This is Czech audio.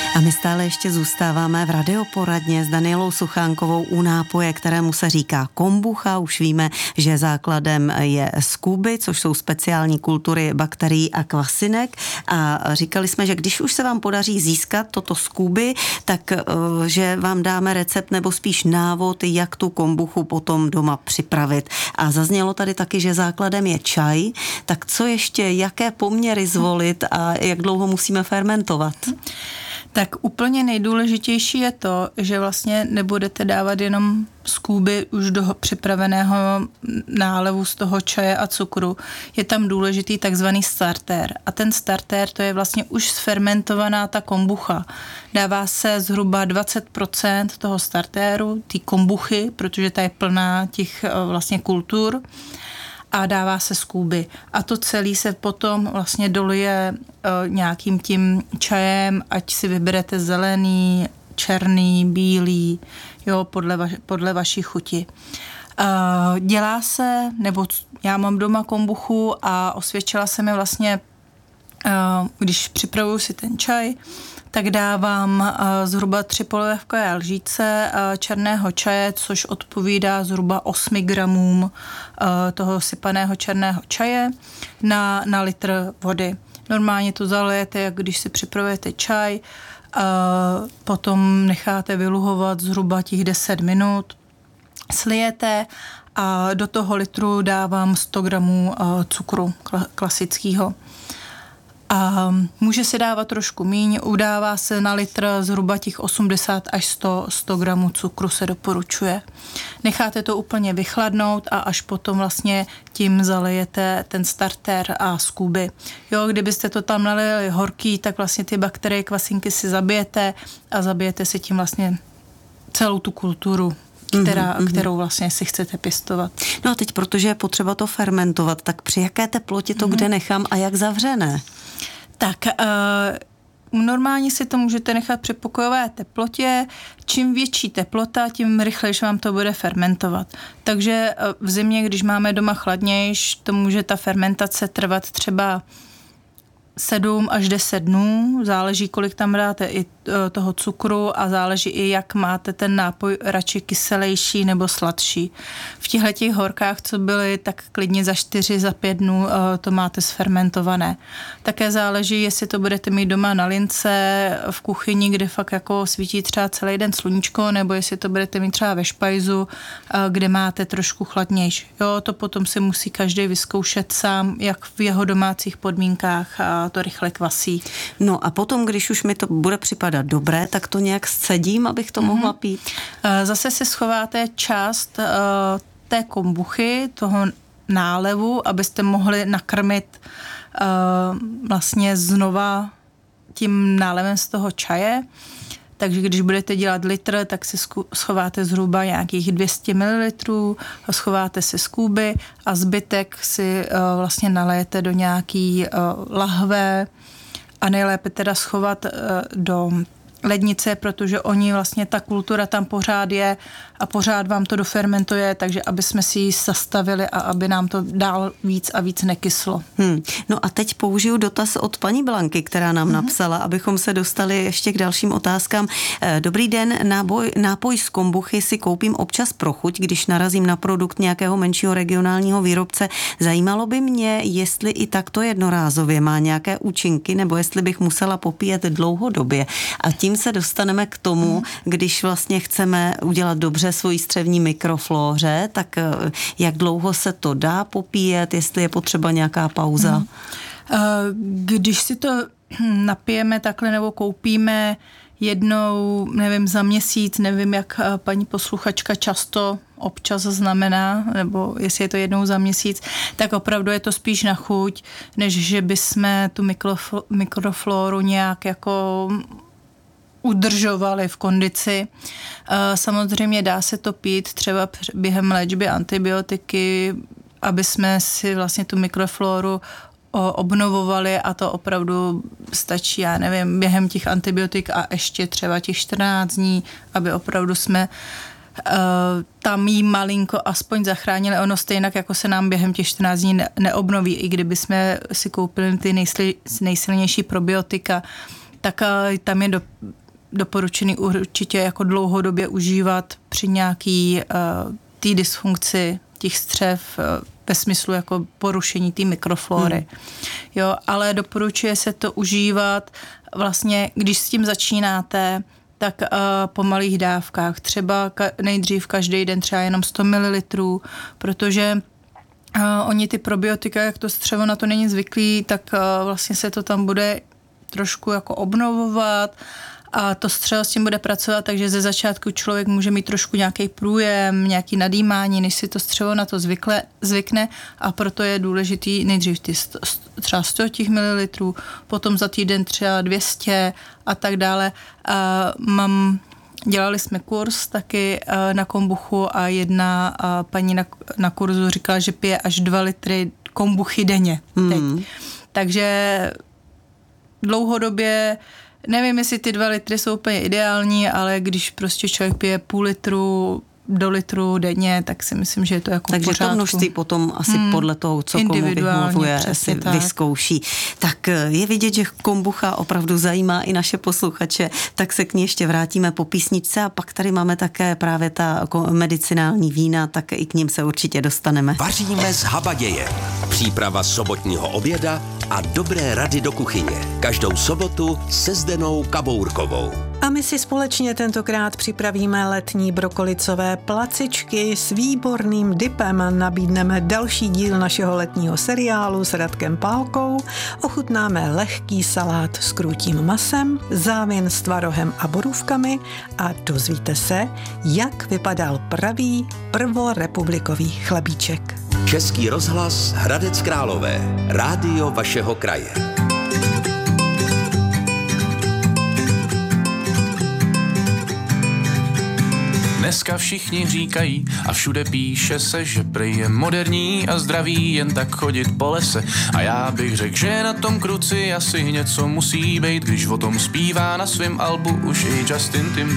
A my stále ještě zůstáváme v radioporadně s Danielou Suchánkovou u nápoje, kterému se říká kombucha. Už víme, že základem je skúby, což jsou speciální kultury bakterií a kvasinek. A říkali jsme, že když už se vám podaří získat toto skúby, tak že vám dáme recept nebo spíš návod, jak tu kombuchu potom doma připravit. A zaznělo tady taky, že základem je čaj. Tak co ještě, jaké poměry zvolit a jak dlouho musíme fermentovat? Tak úplně nejdůležitější je to, že vlastně nebudete dávat jenom skúby už do připraveného nálevu z toho čaje a cukru. Je tam důležitý takzvaný startér. A ten startér, to je vlastně už sfermentovaná ta kombucha. Dává se zhruba 20% toho startéru, té kombuchy, protože ta je plná těch vlastně kultur, a dává se skúby. A to celé se potom vlastně dolije nějakým tím čajem, ať si vyberete zelený, černý, bílý, jo, podle vaší chuti. Dělá se, nebo já mám doma kombuchu a osvědčila se mi vlastně, když připravuju si ten čaj, tak dávám zhruba 3 polévkové lžíce černého čaje, což odpovídá zhruba 8 gramům toho sypaného černého čaje na litr vody. Normálně to zalijete, jak když si připravujete čaj, potom necháte vyluhovat zhruba těch 10 minut, slijete a do toho litru dávám 100 gramů cukru klasického. A může se dávat trošku míň, udává se na litr zhruba těch 80 až 100 gramů cukru se doporučuje. Necháte to úplně vychladnout a až potom vlastně tím zalijete ten startér a skúby. Jo, kdybyste to tam nalili horký, tak vlastně ty bakterie, kvasinky si zabijete a zabijete si tím vlastně celou tu kulturu, kterou vlastně si chcete pěstovat. No a teď, protože je potřeba to fermentovat, tak při jaké teplotě to kde nechám a jak zavřené? Tak normálně si to můžete nechat při pokojové teplotě. Čím větší teplota, tím rychleji vám to bude fermentovat. Takže v zimě, když máme doma chladnější, to může ta fermentace trvat třeba 7 až 10 dnů, záleží, kolik tam dáte i toho cukru a záleží i, jak máte ten nápoj, radši kyselejší nebo sladší. V těchto horkách, co byly, tak klidně za 4, za 5 dnů to máte sfermentované. Také záleží, jestli to budete mít doma na lince, v kuchyni, kde fakt jako svítí třeba celý den sluníčko, nebo jestli to budete mít třeba ve špajzu, kde máte trošku chladnější. Jo, to potom si musí každý vyzkoušet sám, jak v jeho domácích podmínkách to rychle kvasí. No a potom, když už mi to bude připadat dobré, tak to nějak scedím, abych to mohla pít? Zase si schováte část té kombuchy, toho nálevu, abyste mohli nakrmit vlastně znova tím nálevem z toho čaje. Takže když budete dělat litr, tak si schováte zhruba nějakých 200 ml, schováte si skúby a zbytek si vlastně nalejete do nějaký lahve a nejlépe teda schovat do lednice, protože oni vlastně, ta kultura tam pořád je a pořád vám to dofermentuje, takže aby jsme si ji zastavili a aby nám to dál víc a víc nekyslo. No a teď použiju dotaz od paní Blanky, která nám napsala, abychom se dostali ještě k dalším otázkám. Dobrý den, nápoj z kombuchy si koupím občas pro chuť, když narazím na produkt nějakého menšího regionálního výrobce. Zajímalo by mě, jestli i takto jednorázově má nějaké účinky, nebo jestli bych musela popíjet dlouhodobě. A tím se dostaneme k tomu, když vlastně chceme udělat dobře svojí střevní mikroflóře, tak jak dlouho se to dá popíjet, jestli je potřeba nějaká pauza? Když si to napijeme takhle nebo koupíme jednou, nevím, za měsíc, nevím, jak paní posluchačka často občas znamená, nebo jestli je to jednou za měsíc, tak opravdu je to spíš na chuť, než že bychom tu mikroflóru nějak jako udržovali v kondici. Samozřejmě dá se to pít třeba během léčby antibiotiky, aby jsme si vlastně tu mikroflóru obnovovali a to opravdu stačí, já nevím, během těch antibiotik a ještě třeba těch 14 dní, aby opravdu jsme tam jí malinko aspoň zachránili. Ono stejnak jako se nám během těch 14 dní neobnoví, i kdyby jsme si koupili ty nejsilnější probiotika, tak tam je doporučený určitě jako dlouhodobě užívat při nějaký té dysfunkci těch střev ve smyslu jako porušení té mikroflóry. Jo, ale doporučuje se to užívat vlastně, když s tím začínáte, tak po malých dávkách. Třeba nejdřív každý den třeba jenom 100 ml, protože oni ty probiotika, jak to střevo na to není zvyklý, tak vlastně se to tam bude trošku jako obnovovat a to střevo s tím bude pracovat, takže ze začátku člověk může mít trošku nějaký průjem, nějaký nadýmání, než si to střevo na to zvykne a proto je důležitý nejdřív ty třeba 100 ml, potom za týden třeba 200 a tak dále. Dělali jsme kurz taky na kombuchu a jedna paní na kurzu říkala, že pije až 2 litry kombuchy denně teď. Takže dlouhodobě, nevím, jestli ty 2 litry jsou úplně ideální, ale když prostě člověk pije půl litru do litru denně, tak si myslím, že je to jako takže pořádku. to množství potom asi podle toho, co komu vyhovuje, si vyzkouší. Tak je vidět, že kombucha opravdu zajímá i naše posluchače, tak se k ní ještě vrátíme po písničce a pak tady máme také právě ta medicinální vína, tak i k ním se určitě dostaneme. Vaříme z habaděje. Příprava sobotního oběda a dobré rady do kuchyně. Každou sobotu se Zdenou Kabourkovou. A my si společně tentokrát připravíme letní brokolicové placičky s výborným dipem. Nabídneme další díl našeho letního seriálu s Radkem Pálkou. Ochutnáme lehký salát s krůtím masem, závěn s tvarohem a borůvkami a dozvíte se, jak vypadal pravý prvorepublikový chlebíček. Český rozhlas Hradec Králové. Rádio vašeho kraje. Dneska všichni říkají a všude píše se, že prej je moderní a zdravý jen tak chodit po lese. A já bych řekl, že na tom kruci asi něco musí být, když o tom zpívá na svém albu už i Justin Timberlake.